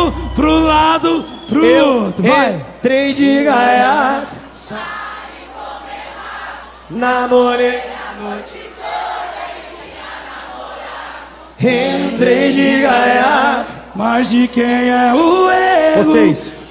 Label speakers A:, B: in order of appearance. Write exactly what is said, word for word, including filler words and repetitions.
A: lado, pro lado, pro
B: Eu
A: outro. Vai!
B: entrei de gaiato, namorei a noite toda e tinha namorado. Entrei de gaiato.
A: Mas de quem é o erro?
B: Vocês.